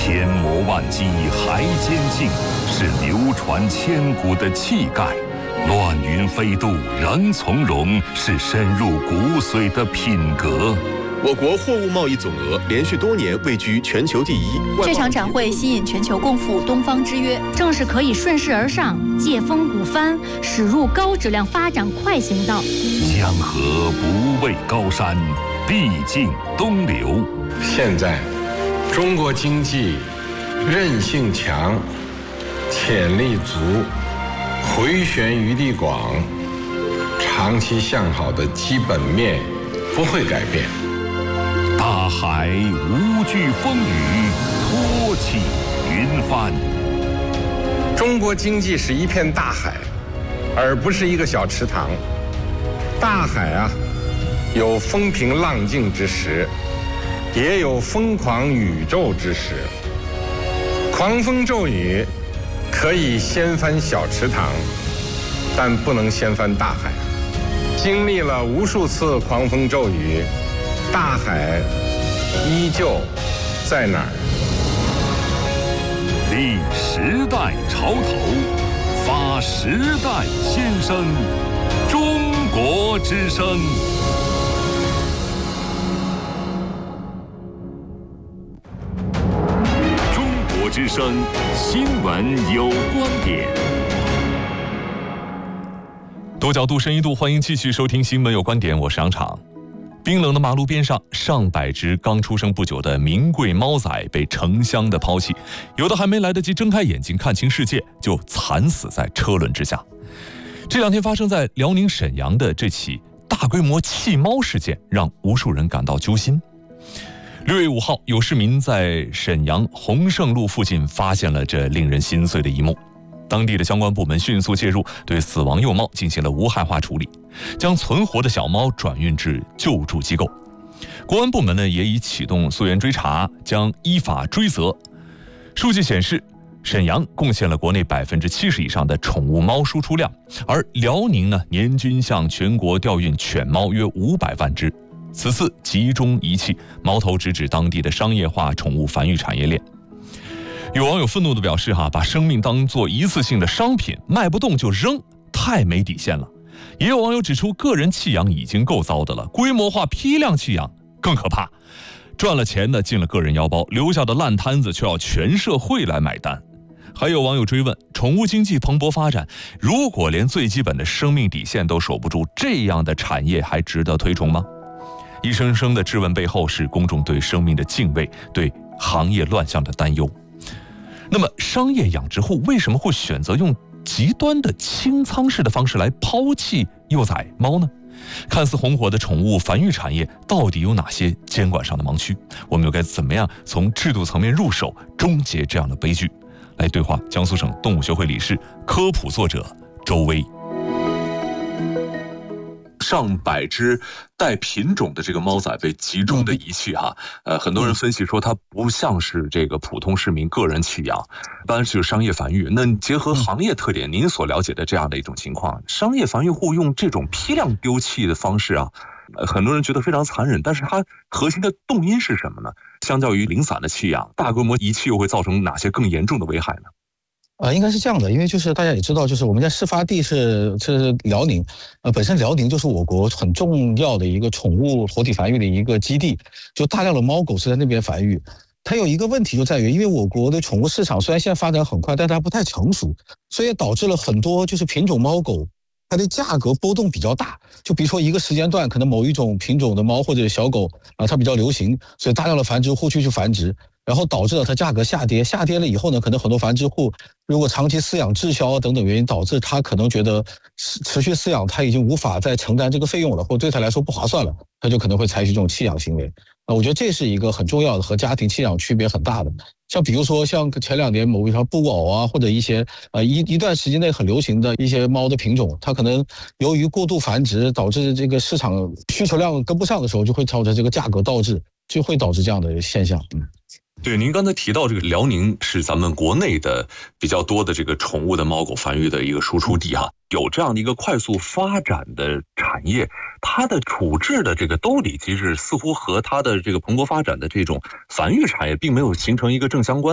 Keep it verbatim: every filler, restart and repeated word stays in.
千磨万击还坚劲，是流传千古的气概；乱云飞渡仍从容，是深入骨髓的品格。 我国货物贸易总额连续多年位居全球第一。 这场展会吸引全球共赴东方之约， 正是可以顺势而上，借风鼓帆，驶入高质量发展快行道。 江河不畏高山，必尽东流。 现在，中国经济韧性强，潜力足，回旋余地广，长期向好的基本面不会改变。 大海无惧风雨，托起云帆。 中国经济是一片大海，而不是一个小池塘。大海啊，有风平浪静之时，也有疯狂宇宙之时。狂风骤雨可以掀翻小池塘，但不能掀翻大海。经历了无数次狂风骤雨，大海依旧在哪儿？ 立时代潮头，发时代先声，中国之声。中国之声新闻有观点。 多角度、深一度，欢迎继续收听新闻有观点，我是杨昶。冰冷的马路边上，上百只刚出生不久的名贵猫崽被成箱的抛弃，有的还没来得及睁开眼睛看清世界，就惨死在车轮之下。这两天发生在辽宁沈阳的这起大规模弃猫事件，让无数人感到揪心。六月五号，有市民在沈阳洪胜路附近发现了这令人心碎的一幕。当地的相关部门迅速介入，对死亡幼猫进行了无害化处理，将存活的小猫转运至救助机构。国安部门呢也已启动溯源追查，将依法追责。数据显示，沈阳贡献了国内百分之七十以上的宠物猫输出量，而辽宁呢年均向全国调运犬猫约五百万只。此次集中遗弃，矛头直指当地的商业化宠物繁育产业链。有网友愤怒地表示哈，把生命当作一次性的商品，卖不动就扔，太没底线了。也有网友指出，个人弃养已经够糟的了，规模化批量弃养更可怕，赚了钱的进了个人腰包，留下的烂摊子却要全社会来买单。还有网友追问，宠物经济蓬勃发展，如果连最基本的生命底线都守不住，这样的产业还值得推崇吗？一声声的质问背后，是公众对生命的敬畏，对行业乱象的担忧。那么商业养殖户为什么会选择用极端的清仓式的方式来抛弃幼崽猫呢？看似红火的宠物繁育产业到底有哪些监管上的盲区？我们又该怎么样从制度层面入手，终结这样的悲剧？来对话江苏省动物学会理事、科普作者周薇。上百只带品种的这个猫崽被集中的遗弃哈，呃，很多人分析说它不像是这个普通市民个人弃养，一般是商业繁育。那结合行业特点，您所了解的这样的一种情况，商业繁育户用这种批量丢弃的方式啊，呃，很多人觉得非常残忍，但是它核心的动因是什么呢？相较于零散的弃养，大规模遗弃又会造成哪些更严重的危害呢？ 呃，应该是这样的，因为就是大家也知道，就是我们家事发地是是辽宁，呃，本身辽宁就是我国很重要的一个宠物活体繁育的一个基地，就大量的猫狗是在那边繁育。它有一个问题就在于，因为我国的宠物市场虽然现在发展很快，但它不太成熟，所以导致了很多就是品种猫狗它的价格波动比较大。就比如说一个时间段，可能某一种品种的猫或者小狗啊，它比较流行，所以大量的繁殖户去去繁殖。然后导致了它价格下跌，下跌了以后呢，可能很多繁殖户如果长期饲养滞销等等原因，导致他可能觉得持续饲养他已经无法再承担这个费用了，或对他来说不划算了，他就可能会采取这种弃养行为。啊，我觉得这是一个很重要的，和家庭弃养区别很大的。像比如说像前两年某一条布偶啊，或者一些呃一一段时间内很流行的一些猫的品种，它可能由于过度繁殖导致这个市场需求量跟不上的时候，就会造成这个价格倒置，就会导致这样的现象。嗯。 对，您刚才提到这个辽宁是咱们国内的比较多的这个宠物的猫狗繁育的一个输出地哈，有这样的一个快速发展的产业，它的处置的这个兜底机制似乎和它的这个蓬勃发展的这种繁育产业并没有形成一个正相关。